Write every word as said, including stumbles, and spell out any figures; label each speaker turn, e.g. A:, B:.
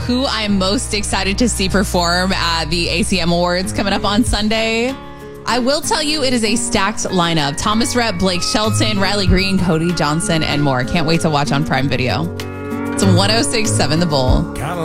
A: who I'm most excited to see perform at the A C M Awards coming up on Sunday? I will tell you it is a stacked lineup. Thomas Rhett, Blake Shelton, Riley Green, Cody Johnson, and more. Can't wait to watch on Prime Video. It's one oh six point seven The Bull.